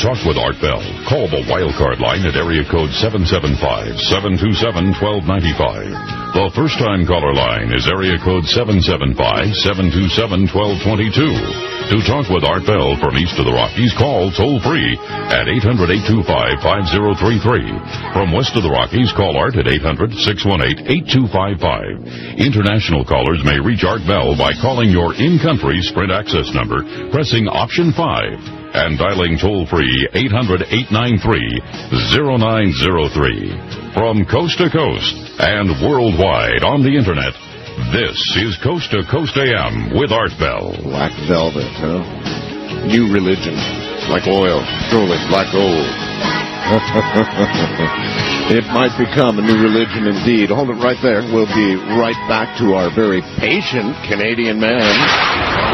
talk with Art Bell, call the wildcard line at area code 775-727-1295. The first-time caller line is area code 775-727-1222. To talk with Art Bell from east of the Rockies, call toll-free at 800-825-5033. From west of the Rockies, call Art at 800-618-8255. International callers may reach Art Bell by calling your in-country Sprint access number, pressing option 5, and dialing toll-free 800-893-0903. From coast to coast and worldwide on the Internet, this is Coast to Coast AM with Art Bell. Black velvet, huh? New religion. Like oil, petroleum, black gold. It might become a new religion indeed. Hold it right there. We'll be right back to our very patient Canadian man.